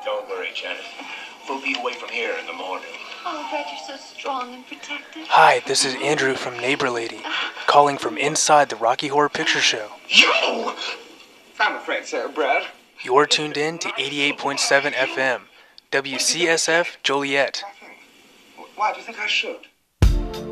Don't worry, Janet. We'll be away from here in the morning. Oh, Brad, you're so strong and protective. Hi, this is Andrew from Neighbor Lady, calling from inside the Rocky Horror Picture Show. You! I'm afraid so, Brad. You're tuned in to 88.7 FM, WCSF Joliet. Why do you think I should?